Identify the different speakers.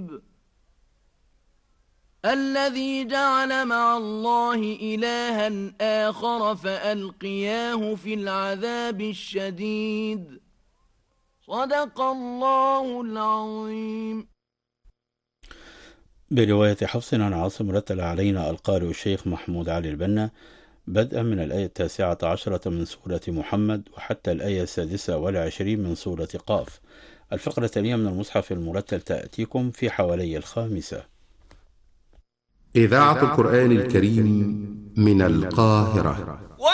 Speaker 1: مريب الذي جعل مع الله إلها آخر فألقياه في العذاب الشديد صدق الله العظيم.
Speaker 2: برواية حفص عن عاصم رتل علينا القارئ الشيخ محمود علي البنا بدءا من الآية 19 من سورة محمد وحتى الآية 26 من سورة قاف. الفقرة الثانية من المصحف المرتل تأتيكم في حوالي 5.
Speaker 3: إذاعة القرآن الكريم من القاهرة.